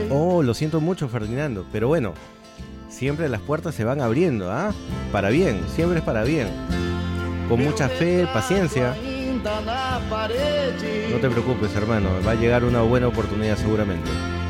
Oh, lo siento mucho, Ferdinando, pero bueno, siempre las puertas se van abriendo, ¿ah? Para bien, siempre es para bien. Con mucha fe, paciencia. No te preocupes, hermano, va a llegar una buena oportunidad seguramente.